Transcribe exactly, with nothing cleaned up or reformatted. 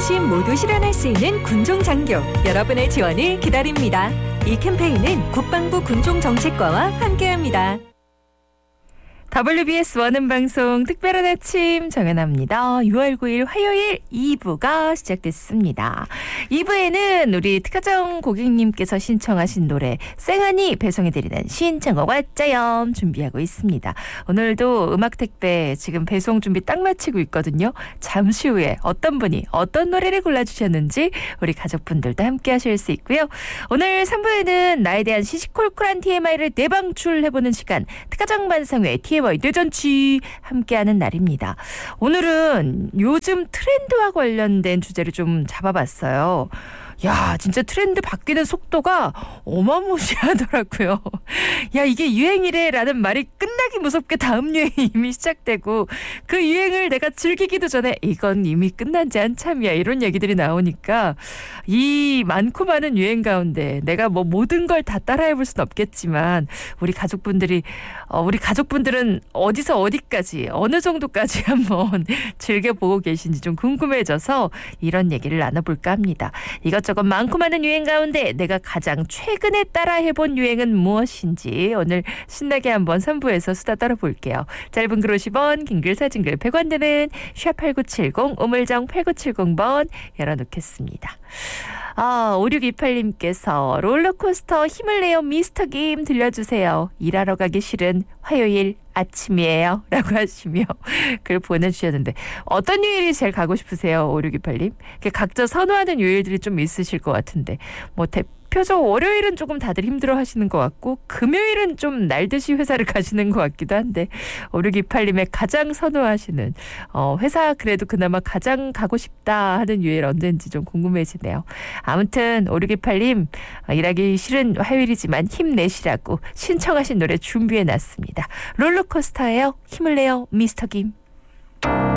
안심 모두 실현할 수 있는 군종장교, 여러분의 지원을 기다립니다. 이 캠페인은 국방부 군종정책과와 함께합니다. 더블유비에스 원음방송 특별한 아침 정연아입니다. 유월 구일 화요일 이 부가 시작됐습니다. 이 부에는 우리 특가정 고객님께서 신청하신 노래 쌩하니 배송해드리는 신청곡 왔자염 준비하고 있습니다. 오늘도 음악 택배 지금 배송 준비 딱 마치고 있거든요. 잠시 후에 어떤 분이 어떤 노래를 골라주셨는지 우리 가족분들도 함께 하실 수 있고요. 오늘 삼 부에는 나에 대한 시시콜콜한 티엠아이를 내방출해보는 시간, 특가정 반상회 티엠아이 뇌전치 함께하는 날입니다. 오늘은 요즘 트렌드와 관련된 주제를 좀 잡아봤어요. 야, 진짜 트렌드 바뀌는 속도가 어마무시하더라고요. 야, 이게 유행이래라는 말이 끝나기 무섭게 다음 유행이 이미 시작되고 그 유행을 내가 즐기기도 전에 이건 이미 끝난 지 한참이야 이런 얘기들이 나오니까 이 많고 많은 유행 가운데 내가 뭐 모든 걸 다 따라해볼 수는 없겠지만 우리 가족분들이 어, 우리 가족분들은 어디서 어디까지 어느 정도까지 한번 즐겨보고 계신지 좀 궁금해져서 이런 얘기를 나눠볼까 합니다. 이것저것 조금 많고 많은 유행 가운데 내가 가장 최근에 따라해본 유행은 무엇인지 오늘 신나게 한번 삼 부에서 수다 떨어볼게요. 짧은 글 오십 원, 긴 글 사진 글 백 원 되는 샵 팔구칠공, 우물정 팔구칠공 번 열어놓겠습니다. 아, 오육이팔님께서 롤러코스터 힘을 내요 미스터 김 들려주세요. 일하러 가기 싫은 화요일 아침이에요 라고 하시며 글 보내주셨는데 어떤 요일이 제일 가고 싶으세요? 오육이팔님 각자 선호하는 요일들이 좀 있으실 것 같은데 뭐 대표적 월요일은 조금 다들 힘들어 하시는 것 같고 금요일은 좀 날듯이 회사를 가시는 것 같기도 한데 오육이팔님의 가장 선호하시는 어, 회사 그래도 그나마 가장 가고 싶다 하는 요일 언제인지 좀 궁금해지네요. 아무튼 오육이팔님 일하기 싫은 화요일이지만 힘내시라고 신청하신 노래 준비해놨습니다. 롤러코스터예요. 힘을 내요 미스터 김.